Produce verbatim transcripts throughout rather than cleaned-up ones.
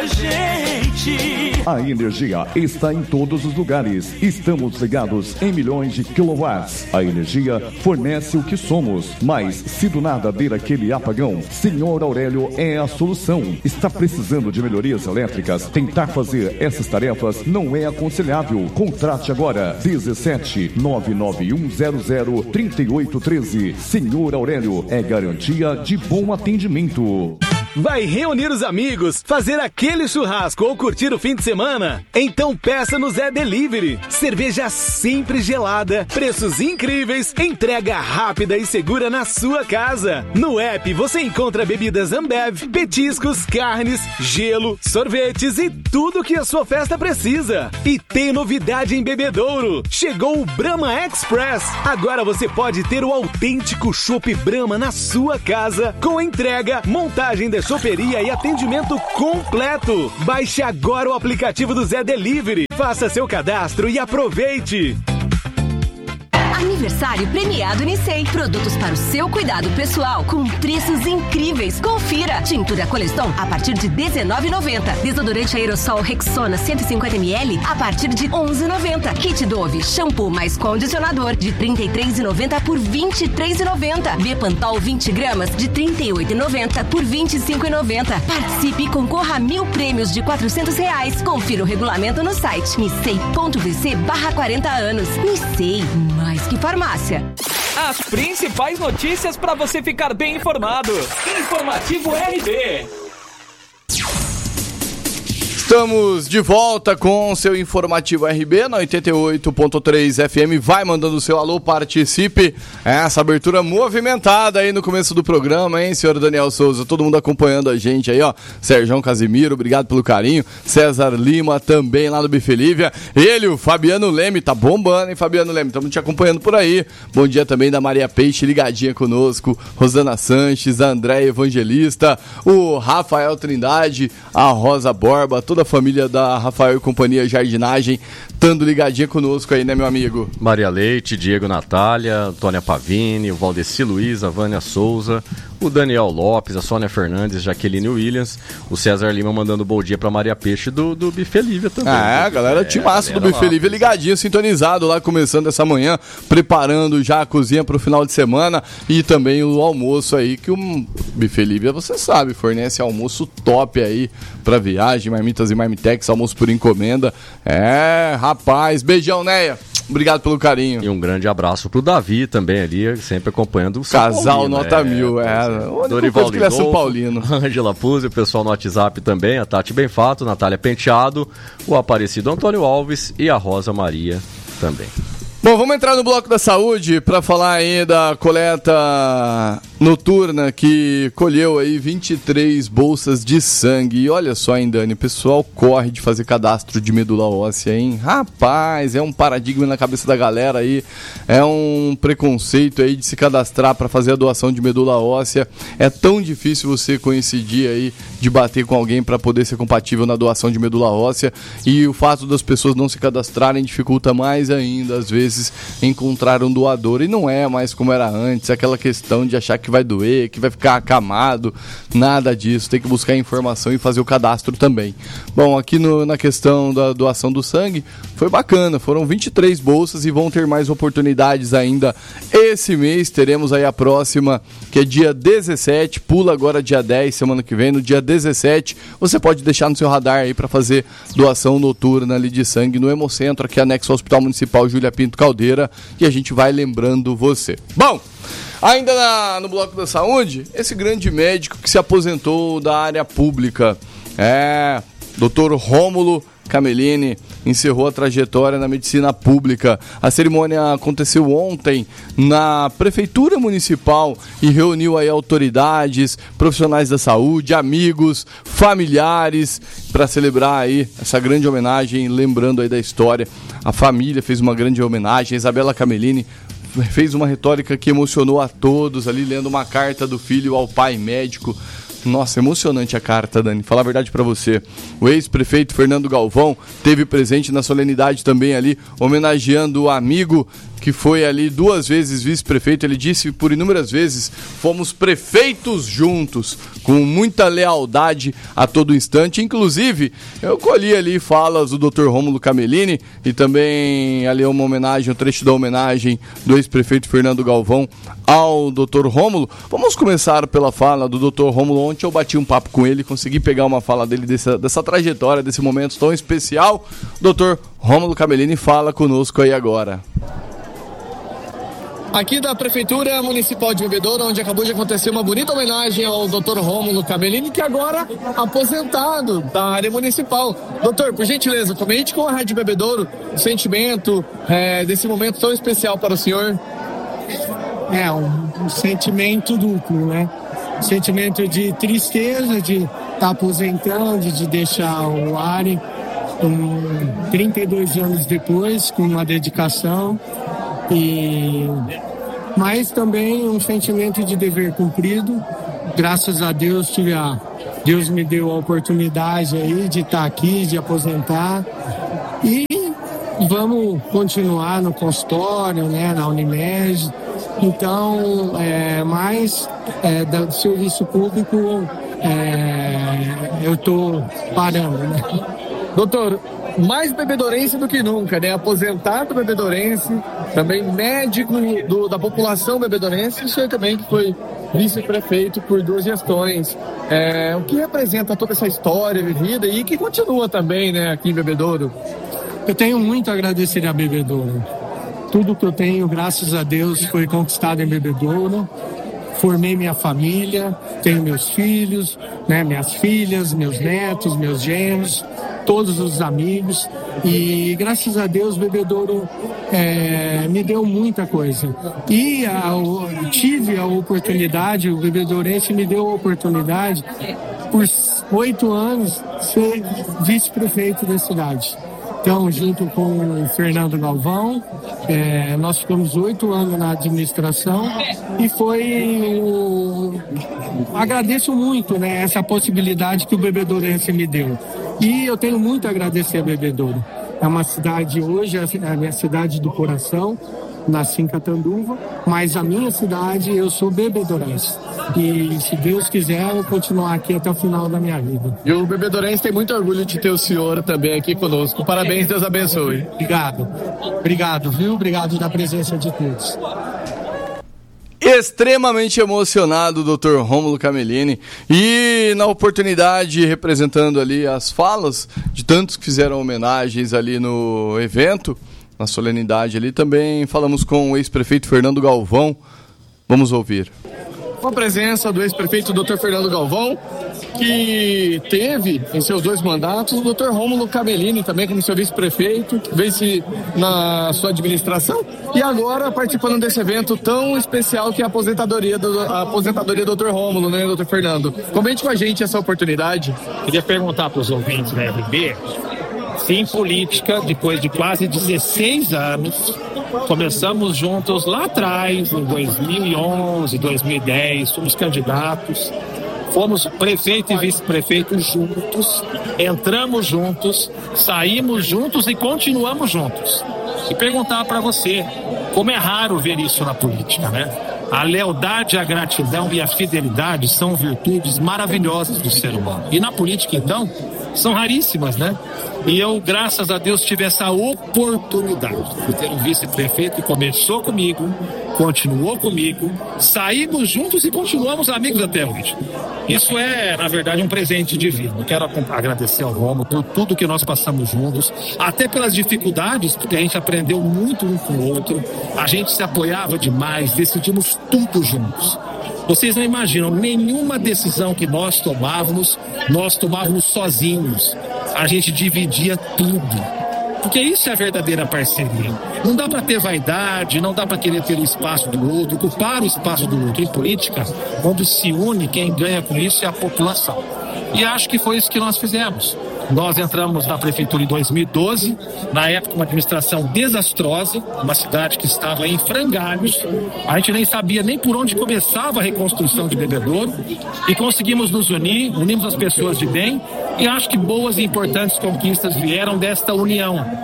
a gente. A energia está em todos os lugares. Estamos ligados em milhões de quilowatts. A energia fornece o que somos, mas se do nada der aquele apagão, Senhor Aurélio é a solução. Está precisando de melhorias elétricas? Tentar fazer essas tarefas não é aconselhável. Contrate agora dezessete nove nove um zero zero três oito um três. Senhor Aurélio é garantia de bom atendimento. Vai reunir os amigos, fazer aquele churrasco ou curtir o fim de semana? Então peça no Zé Delivery. Cerveja sempre gelada, preços incríveis, entrega rápida e segura na sua casa. No app você encontra bebidas Ambev, petiscos, carnes, gelo, sorvetes e tudo que a sua festa precisa. E tem novidade em Bebedouro. Chegou o Brahma Express. Agora você pode ter o autêntico chopp Brahma na sua casa, com entrega, montagem de choperia e atendimento completo. Baixe agora o aplicativo do Zé Delivery. Faça seu cadastro e aproveite. Aniversário premiado Unicem. Produtos para o seu cuidado pessoal com preços incríveis. Confira. Tintura Coleston a partir de dezenove reais e noventa centavos. Desodorante aerossol Rexona cento e cinquenta mililitros a partir de onze reais e noventa centavos. Kit Dove shampoo mais condicionador de trinta e três reais e noventa centavos por vinte e três reais e noventa centavos. Bepantol vinte gramas de trinta e oito reais e noventa centavos por vinte e cinco reais e noventa centavos. Participe e concorra a mil prêmios de quatrocentos reais. Confira o regulamento no site nicei ponto v c barra quarenta anos. Nicei, mais que farmácia. As principais notícias para você ficar bem informado. Informativo R B. Estamos de volta com o seu Informativo R B na oitenta e oito ponto três F M. Vai mandando o seu alô, participe. Essa abertura movimentada aí no começo do programa, hein, senhor Daniel Souza? Todo mundo acompanhando a gente aí, ó. Sérgio Casimiro, obrigado pelo carinho. César Lima também lá do Bife Lívia. Ele, o Fabiano Leme, tá bombando, hein, Fabiano Leme? Estamos te acompanhando por aí. Bom dia também da Maria Peixe, ligadinha conosco. Rosana Sanches, a André Evangelista, o Rafael Trindade, a Rosa Borba, toda a família da Rafael e Companhia Jardinagem, estando ligadinha conosco aí, né, meu amigo? Maria Leite, Diego Natália, Antônia Pavini, o Valdeci Luiz, a Vânia Souza, o Daniel Lopes, a Sônia Fernandes, Jaqueline Williams, o César Lima mandando bom dia pra Maria Peixe do, do Bife Lívia também. Ah, é, galera, timaço do Bife Lívia ligadinho, sintonizado lá, começando essa manhã, preparando já a cozinha pro final de semana e também o almoço aí, que o Bife Lívia, você sabe, fornece almoço top aí pra viagem, marmitas e marmitex, almoço por encomenda. É, rapaz, beijão, Neia. Obrigado pelo carinho. E um grande abraço pro Davi também ali, sempre acompanhando o São Casal Paulino, nota é, mil, é. é. Dorival que ele é São Paulino. Ângela Puzzi, o pessoal no WhatsApp também, a Tati Benfato, Natália Penteado, o Aparecido Antônio Alves e a Rosa Maria também. Bom, vamos entrar no bloco da saúde para falar aí da coleta noturna que colheu aí vinte e três bolsas de sangue. E olha só, hein, Dani, o pessoal corre de fazer cadastro de medula óssea, hein? Rapaz, é um paradigma na cabeça da galera aí, é um preconceito aí de se cadastrar para fazer a doação de medula óssea. É tão difícil você coincidir aí de bater com alguém para poder ser compatível na doação de medula óssea, e o fato das pessoas não se cadastrarem dificulta mais ainda, às vezes, encontrar um doador, e não é mais como era antes, aquela questão de achar que vai doer, que vai ficar acamado, nada disso, tem que buscar informação e fazer o cadastro também. Bom, aqui no, na questão da doação do sangue, foi bacana, foram vinte e três bolsas e vão ter mais oportunidades ainda esse mês. Teremos aí a próxima, que é dia dezessete, pula agora dia dez, semana que vem, no dia dezessete, você pode deixar no seu radar aí para fazer doação noturna ali de sangue no Hemocentro, aqui anexo ao Hospital Municipal Júlia Pinto Caldeira, e a gente vai lembrando você. Bom, ainda na, no bloco da saúde, esse grande médico que se aposentou da área pública, é, doutor Rômulo Camelini, encerrou a trajetória na medicina pública. A cerimônia aconteceu ontem na Prefeitura Municipal e reuniu aí autoridades, profissionais da saúde, amigos, familiares, para celebrar aí essa grande homenagem, lembrando aí da história. A família fez uma grande homenagem, a Isabela Camelini fez uma retórica que emocionou a todos ali, lendo uma carta do filho ao pai médico. Nossa, emocionante a carta, Dani. Falar a verdade pra você. O ex-prefeito Fernando Galvão teve presente na solenidade também ali, homenageando o amigo que foi ali duas vezes vice-prefeito, ele disse por inúmeras vezes, fomos prefeitos juntos, com muita lealdade a todo instante. Inclusive, eu colhi ali falas do doutor Rômulo Camellini e também ali uma homenagem, um trecho da homenagem do ex-prefeito Fernando Galvão ao doutor Rômulo. Vamos começar pela fala do doutor Rômulo. Ontem eu bati um papo com ele, consegui pegar uma fala dele dessa, dessa trajetória, desse momento tão especial. doutor Rômulo Camellini fala conosco aí agora. Aqui da Prefeitura Municipal de Bebedouro, onde acabou de acontecer uma bonita homenagem ao doutor Rômulo Camellini, que agora aposentado da área municipal. Doutor, por gentileza, comente com a Rádio Bebedouro o sentimento é, desse momento tão especial para o senhor. É, um, um sentimento duplo, né? Um sentimento de tristeza de estar tá aposentando, de deixar o área um, trinta e dois anos depois, com uma dedicação. E, mas também um sentimento de dever cumprido. Graças a Deus tive a, Deus me deu a oportunidade aí de estar aqui, de aposentar, e vamos continuar no consultório, né, na Unimed. Então, é, mais é, do serviço público, é, eu estou parando, né? Doutor, mais bebedorense do que nunca, né? Aposentado bebedorense, também médico do, da população bebedorense, e o senhor também que foi vice-prefeito por duas gestões. É, o que representa toda essa história vivida e que continua também, né, aqui em Bebedouro? Eu tenho muito a agradecer a Bebedouro. Tudo que eu tenho, graças a Deus, foi conquistado em Bebedouro. Formei minha família, tenho meus filhos, né, minhas filhas, meus netos, meus genros, todos os amigos, e graças a Deus Bebedouro é, me deu muita coisa. E a, eu tive a oportunidade, o bebedourense me deu a oportunidade, por oito anos, ser vice-prefeito da cidade. Então, junto com o Fernando Galvão, é, nós ficamos oito anos na administração e foi... O... Agradeço muito, né, essa possibilidade que o bebedourense me deu. E eu tenho muito a agradecer a Bebedouro. É uma cidade, hoje é a minha cidade do coração, nasci em Catanduva, mas a minha cidade, eu sou bebedourense. E se Deus quiser, eu vou continuar aqui até o final da minha vida. E o bebedourense tem muito orgulho de ter o senhor também aqui conosco. Parabéns, Deus abençoe. Obrigado. Obrigado, viu? Obrigado da presença de todos. Extremamente emocionado o doutor Rômulo Camellini, e na oportunidade representando ali as falas de tantos que fizeram homenagens ali no evento, na solenidade ali, também falamos com o ex-prefeito Fernando Galvão. Vamos ouvir. Com a presença do ex-prefeito doutor Fernando Galvão, que teve em seus dois mandatos o doutor Rômulo Camellini também como seu vice-prefeito, vice na sua administração, e agora participando desse evento tão especial que é a aposentadoria do, a aposentadoria do doutor Rômulo, né, doutor Fernando? Comente com a gente essa oportunidade. Queria perguntar para os ouvintes da R B se em política, depois de quase dezesseis anos, começamos juntos lá atrás, em dois mil e onze, dois mil e dez, fomos candidatos, fomos prefeito e vice-prefeito juntos, entramos juntos, saímos juntos e continuamos juntos. E perguntar para você, como é raro ver isso na política, né? A lealdade, a gratidão e a fidelidade são virtudes maravilhosas do ser humano. E na política, então, são raríssimas, né? E eu, graças a Deus, tive essa oportunidade de ter um vice-prefeito que começou comigo, continuou comigo, saímos juntos e continuamos amigos até hoje. Isso é, na verdade, um presente divino. Quero agradecer ao Rômulo por tudo que nós passamos juntos, até pelas dificuldades, porque a gente aprendeu muito um com o outro, a gente se apoiava demais, decidimos tudo juntos. Vocês não imaginam, nenhuma decisão que nós tomávamos, nós tomávamos sozinhos. A gente dividia tudo. Porque isso é a verdadeira parceria. Não dá para ter vaidade, não dá para querer ter o espaço do outro, ocupar o espaço do outro. Em política, quando se une, quem ganha com isso é a população. E acho que foi isso que nós fizemos. Nós entramos na prefeitura em dois mil e doze, na época uma administração desastrosa, uma cidade que estava em frangalhos, a gente nem sabia nem por onde começava a reconstrução de Bebedouro, e conseguimos nos unir, unimos as pessoas de bem, e acho que boas e importantes conquistas vieram desta união.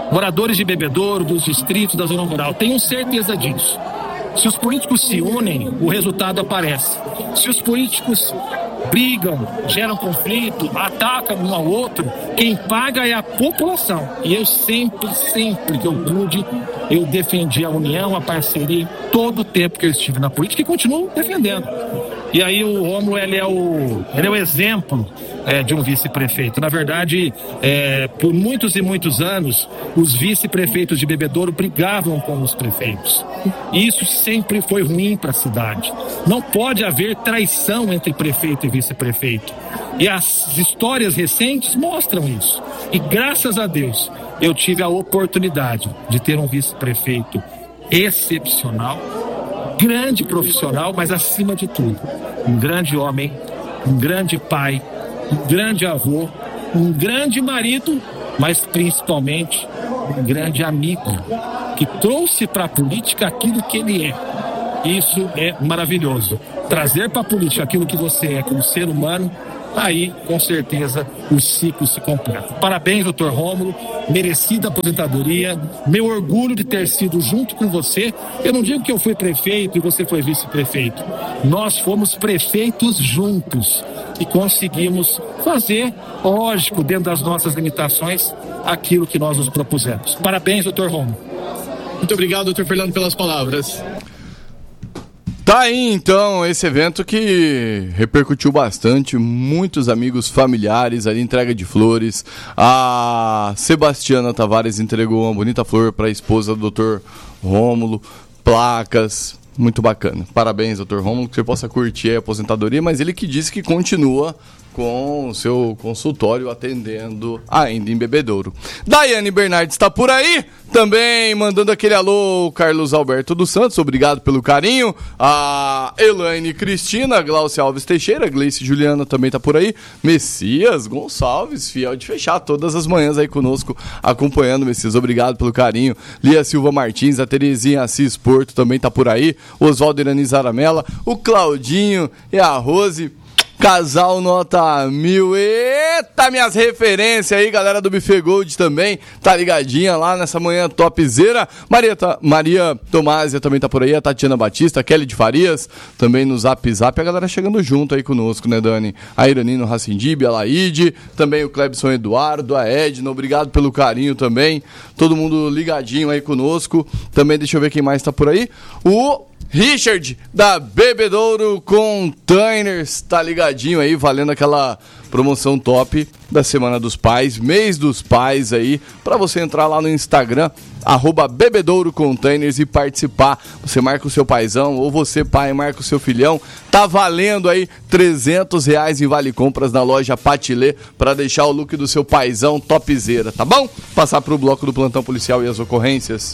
moradores de Bebedouro, dos distritos, da zona rural, tenham certeza disso. Se os políticos se unem, o resultado aparece. Se os políticos brigam, geram conflito, atacam um ao outro, quem paga é a população. E eu sempre, sempre que eu pude, eu defendi a união, a parceria, todo o tempo que eu estive na política e continuo defendendo. E aí o Rômulo, ele é o, ele é o exemplo é, de um vice-prefeito. Na verdade, é, por muitos e muitos anos, os vice-prefeitos de Bebedouro brigavam com os prefeitos. E isso sempre foi ruim para a cidade. Não pode haver traição entre prefeito e vice-prefeito. E as histórias recentes mostram isso. E graças a Deus, eu tive a oportunidade de ter um vice-prefeito excepcional, grande profissional, mas acima de tudo, um grande homem, um grande pai, um grande avô, um grande marido, mas principalmente um grande amigo, que trouxe para a política aquilo que ele é. Isso é maravilhoso. Trazer para a política aquilo que você é como ser humano, aí, com certeza, o ciclo se completa. Parabéns, doutor Rômulo, merecida aposentadoria, meu orgulho de ter sido junto com você. Eu não digo que eu fui prefeito e você foi vice-prefeito. Nós fomos prefeitos juntos e conseguimos fazer, lógico, dentro das nossas limitações, aquilo que nós nos propusemos. Parabéns, doutor Rômulo. Muito obrigado, doutor Fernando, pelas palavras. Tá aí, então, esse evento que repercutiu bastante, muitos amigos familiares, ali, entrega de flores. A Sebastiana Tavares entregou uma bonita flor para a esposa do doutor Rômulo, placas, muito bacana. Parabéns, doutor Rômulo, que você possa curtir a aposentadoria, mas ele que disse que continua com o seu consultório atendendo ainda em Bebedouro. Daiane Bernardes está por aí, também mandando aquele alô, Carlos Alberto dos Santos, obrigado pelo carinho. A Elaine Cristina, Glaucia Alves Teixeira, Gleice Juliana também está por aí. Messias Gonçalves, fiel de fechar todas as manhãs aí conosco, acompanhando, Messias, obrigado pelo carinho. Lia Silva Martins, a Terezinha Assis Porto também está por aí. Oswaldo Irani Zaramella, o Claudinho e a Rose. Casal nota mil. Eita, minhas referências aí, galera do Buffet Gold também. Tá ligadinha lá nessa manhã topzera. Maria, tá, Maria Tomásia também tá por aí. A Tatiana Batista, a Kelly de Farias, também no Zap Zap. A galera chegando junto aí conosco, né, Dani? A Iranino Racindib, a Laide, também o Clebson Eduardo, a Edna. Obrigado pelo carinho também. Todo mundo ligadinho aí conosco. Também deixa eu ver quem mais tá por aí. O Richard, da Bebedouro Containers, tá ligadinho aí, valendo aquela promoção top da Semana dos Pais, mês dos pais aí, pra você entrar lá no Instagram, arroba Bebedouro Containers e participar. Você marca o seu paizão, ou você, pai, marca o seu filhão. Tá valendo aí trezentos reais em vale compras na loja Patilê pra deixar o look do seu paizão topzera, tá bom? Passar pro bloco do plantão policial e as ocorrências.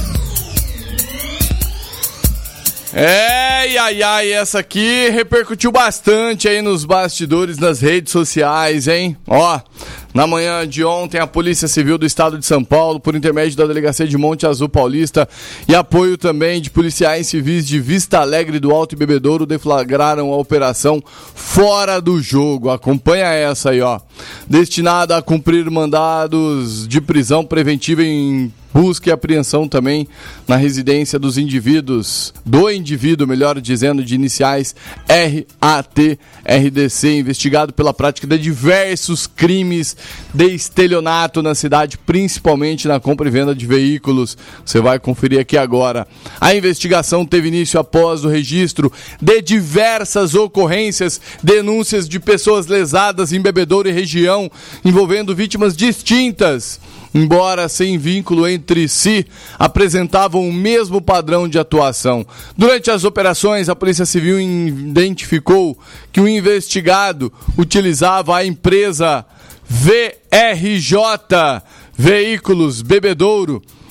É, ai, ai, essa aqui repercutiu bastante aí nos bastidores, nas redes sociais, hein? Ó, na manhã de ontem, a Polícia Civil do Estado de São Paulo, por intermédio da Delegacia de Monte Azul Paulista e apoio também de policiais civis de Vista Alegre do Alto e Bebedouro, deflagraram a operação Fora do Jogo. Acompanha essa aí, ó. Destinada a cumprir mandados de prisão preventiva em busca e apreensão também na residência dos indivíduos, do indivíduo, melhor dizendo, de iniciais R A T R D C, investigado pela prática de diversos crimes de estelionato na cidade, principalmente na compra e venda de veículos. Você vai conferir aqui agora. A investigação teve início após o registro de diversas ocorrências, denúncias de pessoas lesadas em Bebedouro e região, envolvendo vítimas distintas, embora sem vínculo entre si, apresentavam o mesmo padrão de atuação. Durante as operações, a Polícia Civil identificou que o investigado utilizava a empresa V R J Veículos Bebedouro,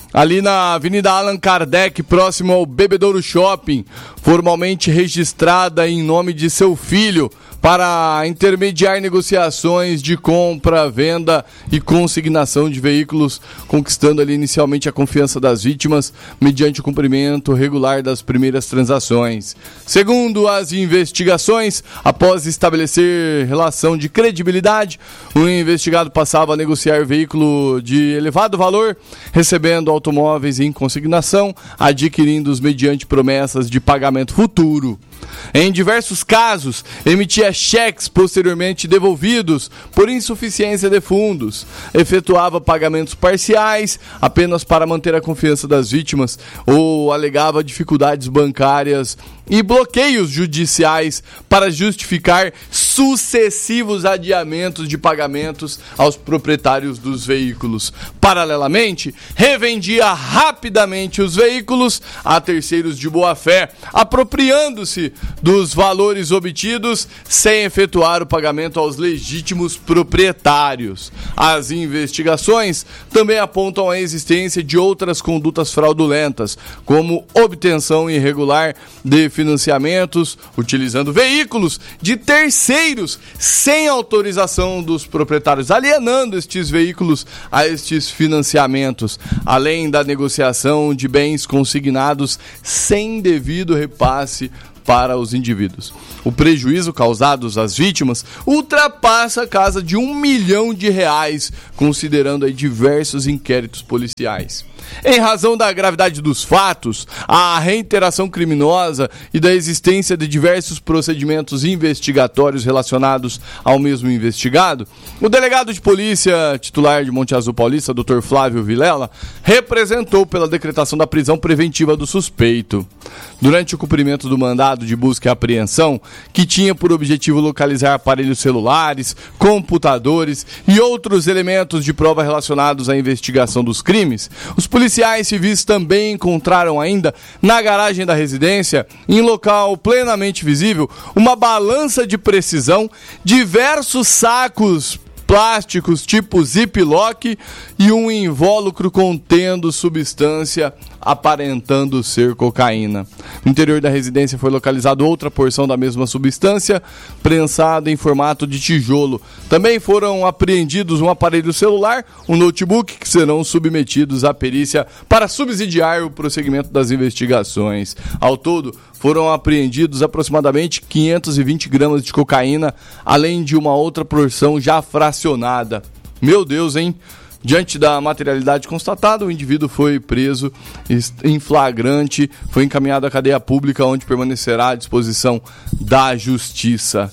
ali na Avenida Allan Kardec, próximo ao Bebedouro Shopping, formalmente registrada em nome de seu filho, para intermediar negociações de compra, venda e consignação de veículos, conquistando ali inicialmente a confiança das vítimas mediante o cumprimento regular das primeiras transações. Segundo as investigações, após estabelecer relação de credibilidade, o investigado passava a negociar veículo de elevado valor, recebendo automóveis em consignação, adquirindo-os mediante promessas de pagamento futuro. Em diversos casos, emitia cheques posteriormente devolvidos por insuficiência de fundos, efetuava pagamentos parciais apenas para manter a confiança das vítimas ou alegava dificuldades bancárias e bloqueios judiciais para justificar sucessivos adiamentos de pagamentos aos proprietários dos veículos. Paralelamente, revendia rapidamente os veículos a terceiros de boa-fé, apropriando-se dos valores obtidos sem efetuar o pagamento aos legítimos proprietários. As investigações também apontam a existência de outras condutas fraudulentas, como obtenção irregular de financiamentos, utilizando veículos de terceiros sem autorização dos proprietários, alienando estes veículos a estes financiamentos, além da negociação de bens consignados sem devido repasse para os indivíduos. O prejuízo causado às vítimas ultrapassa a casa de um milhão de reais, considerando aí diversos inquéritos policiais. Em razão da gravidade dos fatos, a reiteração criminosa e da existência de diversos procedimentos investigatórios relacionados ao mesmo investigado, o delegado de polícia titular de Monte Azul Paulista, doutor Flávio Vilela, representou pela decretação da prisão preventiva do suspeito. Durante o cumprimento do mandado de busca e apreensão, que tinha por objetivo localizar aparelhos celulares, computadores e outros elementos de prova relacionados à investigação dos crimes, os policiais civis também encontraram ainda na garagem da residência, em local plenamente visível, uma balança de precisão, diversos sacos plásticos tipo ziplock e um invólucro contendo substância aparentando ser cocaína. No interior da residência foi localizada outra porção da mesma substância, prensada em formato de tijolo. Também foram apreendidos um aparelho celular, um notebook, que serão submetidos à perícia para subsidiar o prosseguimento das investigações. Ao todo, foram apreendidos aproximadamente quinhentos e vinte gramas de cocaína, além de uma outra porção já fracionada. Meu Deus, hein? Diante da materialidade constatada, o indivíduo foi preso em flagrante, foi encaminhado à cadeia pública, onde permanecerá à disposição da justiça.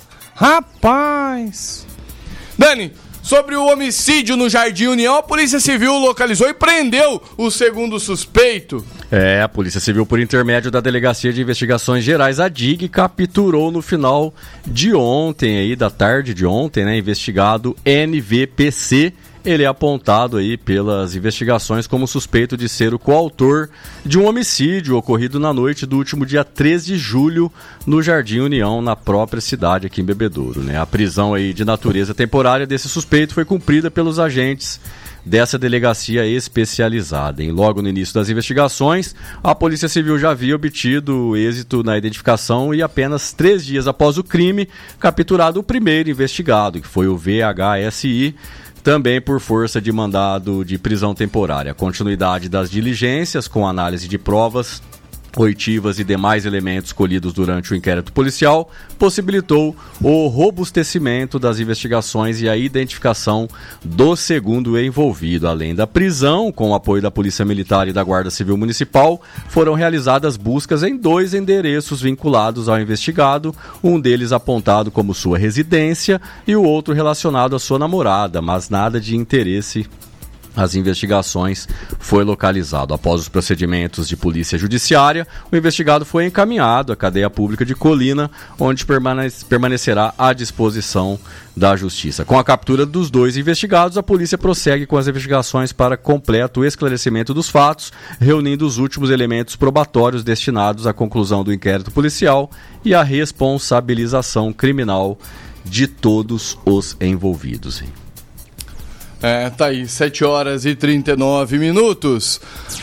Rapaz! Dani, sobre o homicídio no Jardim União, a Polícia Civil localizou e prendeu o segundo suspeito. É, a Polícia Civil, por intermédio da Delegacia de Investigações Gerais, a D I G, capturou no final de ontem, aí, da tarde de ontem, né, investigado N V P C. Ele é apontado aí pelas investigações como suspeito de ser o coautor de um homicídio ocorrido na noite do último dia treze de julho no Jardim União, na própria cidade aqui em Bebedouro, né? A prisão aí de natureza temporária desse suspeito foi cumprida pelos agentes dessa delegacia especializada. E logo no início das investigações, a Polícia Civil já havia obtido êxito na identificação e apenas três dias após o crime, capturado o primeiro investigado, que foi o V H S I, também por força de mandado de prisão temporária. A continuidade das diligências com análise de provas, oitivas e demais elementos colhidos durante o inquérito policial possibilitou o robustecimento das investigações e a identificação do segundo envolvido. Além da prisão, com o apoio da Polícia Militar e da Guarda Civil Municipal, foram realizadas buscas em dois endereços vinculados ao investigado, um deles apontado como sua residência e o outro relacionado à sua namorada, mas nada de interesse. As investigações foi localizado. Após os procedimentos de polícia judiciária, o investigado foi encaminhado à cadeia pública de Colina, onde permanece, permanecerá à disposição da justiça. Com a captura dos dois investigados, a polícia prossegue com as investigações para completo esclarecimento dos fatos, reunindo os últimos elementos probatórios destinados à conclusão do inquérito policial e à responsabilização criminal de todos os envolvidos. É, tá aí, sete horas e trinta e nove minutos.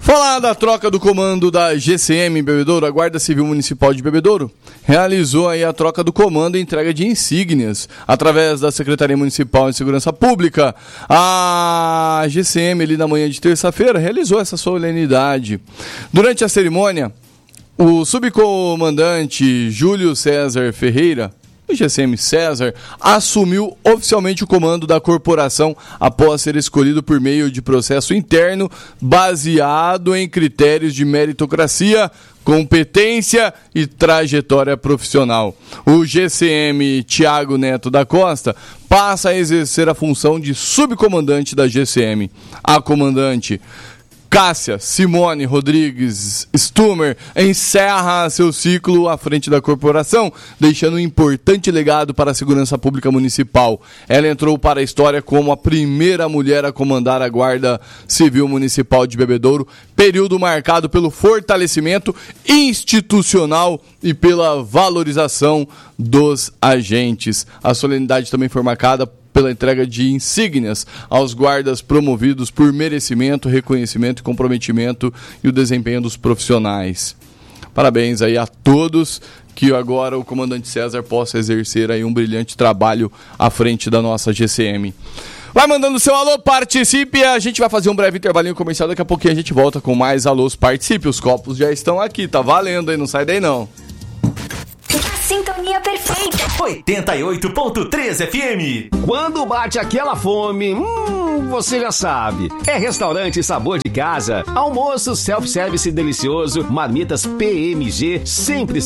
Falar da troca do comando da G C M em Bebedouro, a Guarda Civil Municipal de Bebedouro realizou aí a troca do comando e entrega de insígnias através da Secretaria Municipal de Segurança Pública. A G C M ali na manhã de terça-feira realizou essa solenidade. Durante a cerimônia, o subcomandante Júlio César Ferreira, o G C M César, assumiu oficialmente o comando da corporação após ser escolhido por meio de processo interno baseado em critérios de meritocracia, competência e trajetória profissional. O G C M Tiago Neto da Costa passa a exercer a função de subcomandante da G C M. A comandante Cássia Simone Rodrigues Stumer encerra seu ciclo à frente da corporação, deixando um importante legado para a segurança pública municipal. Ela entrou para a história como a primeira mulher a comandar a Guarda Civil Municipal de Bebedouro, período marcado pelo fortalecimento institucional e pela valorização dos agentes. A solenidade também foi marcada pela entrega de insígnias aos guardas promovidos por merecimento, reconhecimento e comprometimento e o desempenho dos profissionais. Parabéns aí a todos, que agora o comandante César possa exercer aí um brilhante trabalho à frente da nossa G C M. Vai mandando seu alô, participe, a gente vai fazer um breve intervalinho comercial, daqui a pouquinho a gente volta com mais alôs, participe, os copos já estão aqui, tá valendo aí, não sai daí não. Sintonia perfeita. oitenta e oito ponto três F M. Quando bate aquela fome, hum, você já sabe. É restaurante sabor de casa, almoço self-service delicioso, marmitas P M G, sempre